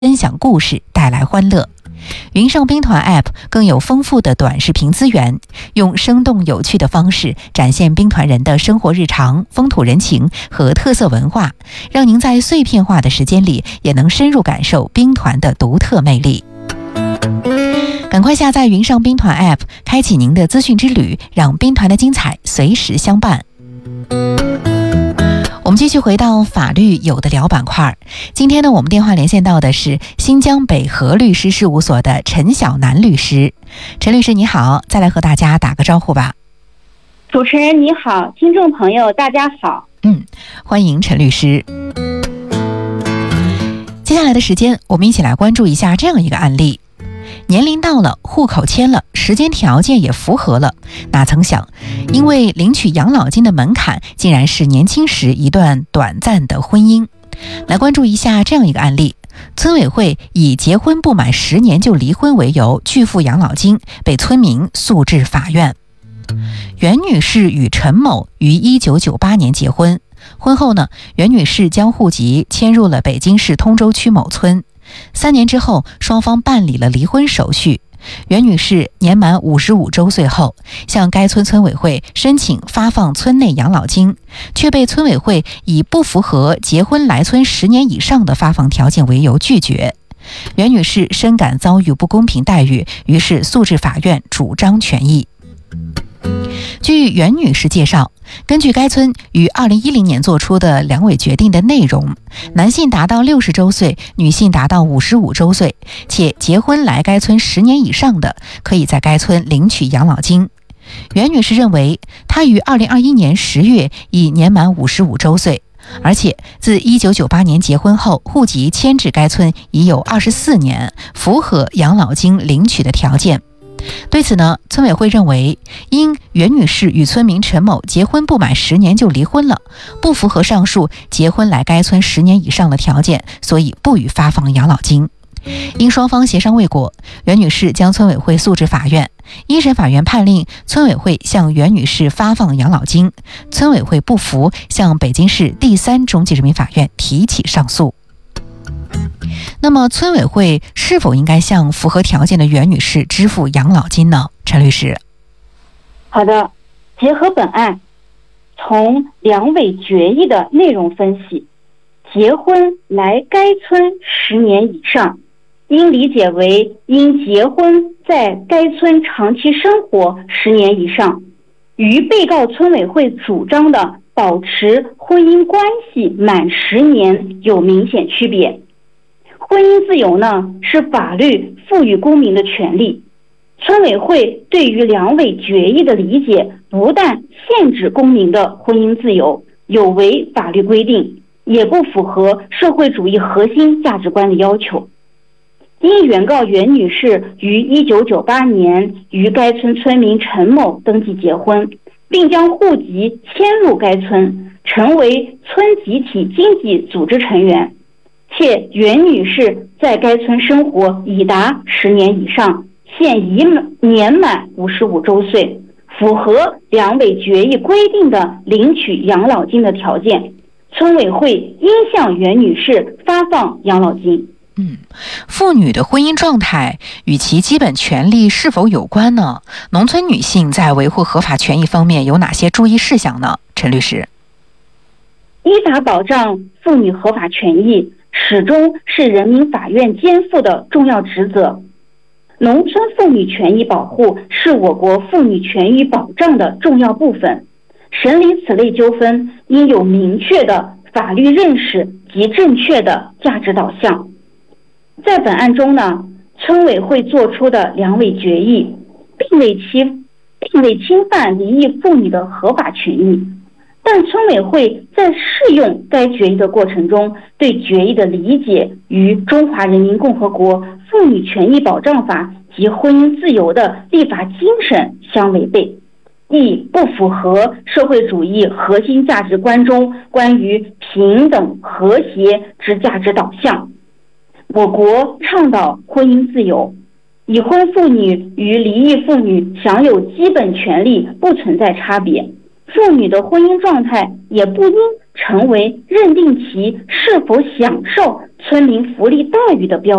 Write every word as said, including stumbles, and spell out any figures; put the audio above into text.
分享故事，带来欢乐。云上兵团 App 更有丰富的短视频资源，用生动有趣的方式展现兵团人的生活日常、风土人情和特色文化，让您在碎片化的时间里也能深入感受兵团的独特魅力。赶快下载云上兵团 App， 开启您的资讯之旅，让兵团的精彩随时相伴。我们继续回到法律有的聊板块。今天呢，我们电话连线到的是新疆北河律师事务所的陈晓楠律师。陈律师你好，再来和大家打个招呼吧。 主持人你好，听众朋友大家好。 嗯，欢迎陈律师。接下来的时间，我们一起来关注一下这样一个案例。年龄到了，户口迁了，时间条件也符合了，哪曾想因为领取养老金的门槛竟然是年轻时一段短暂的婚姻。来关注一下这样一个案例，村委会以结婚不满十年就离婚为由拒付养老金，被村民诉至法院。袁女士与陈某于一九九八年结婚，婚后呢，袁女士将户籍迁入了北京市通州区某村。三年之后，双方办理了离婚手续。袁女士年满五十五周岁后，向该村村委会申请发放村内养老金，却被村委会以不符合结婚来村十年以上的发放条件为由拒绝。袁女士深感遭遇不公平待遇，于是诉至法院主张权益。据袁女士介绍，根据该村于二零一零年做出的两委决定的内容，男性达到六十周岁，女性达到五十五周岁，且结婚来该村十年以上的，可以在该村领取养老金。袁女士认为，她于二零二一年十月已年满五十五周岁，而且自一九九八年结婚后，户籍迁至该村已有二十四年，符合养老金领取的条件。对此呢，村委会认为，因袁女士与村民陈某结婚不满十年就离婚了，不符合上述结婚来该村十年以上的条件，所以不予发放养老金。因双方协商未果，袁女士将村委会诉至法院。一审法院判令村委会向袁女士发放养老金，村委会不服，向北京市第三中级人民法院提起上诉。那么村委会是否应该向符合条件的袁女士支付养老金呢？陈律师。 好的，结合本案，从两委决议的内容分析，结婚来该村十年以上，应理解为因结婚在该村长期生活十年以上，与被告村委会主张的保持婚姻关系满十年有明显区别。婚姻自由呢，是法律赋予公民的权利。村委会对于两委决议的理解，不但限制公民的婚姻自由，有违法律规定，也不符合社会主义核心价值观的要求。因原告袁女士于一九九八年与该村村民陈某登记结婚，并将户籍迁入该村，成为村集体经济组织成员，且袁女士在该村生活已达十年以上，现已年满五十五周岁，符合两委决议规定的领取养老金的条件，村委会应向袁女士发放养老金。 嗯，妇女的婚姻状态与其基本权利是否有关呢？农村女性在维护合法权益方面有哪些注意事项呢？陈律师。 依法保障妇女合法权益始终是人民法院肩负的重要职责。农村妇女权益保护是我国妇女权益保障的重要部分，审理此类纠纷应有明确的法律认识及正确的价值导向。在本案中呢，村委会作出的两委决议并未侵并未侵犯离异妇女的合法权益，但村委会在适用该决议的过程中，对决议的理解与中华人民共和国妇女权益保障法及婚姻自由的立法精神相违背，亦不符合社会主义核心价值观中关于平等和谐之价值导向。我国倡导婚姻自由，已婚妇女与离异妇女享有基本权利不存在差别，妇女的婚姻状态也不应成为认定其是否享受村民福利待遇的标